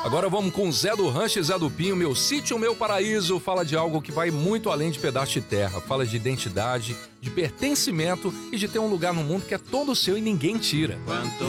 Agora vamos com Zé do Rancho e Zé do Pinho. Meu sítio, meu paraíso, fala de algo que vai muito além de pedaço de terra. Fala de identidade, de pertencimento e de ter um lugar no mundo que é todo seu e ninguém tira.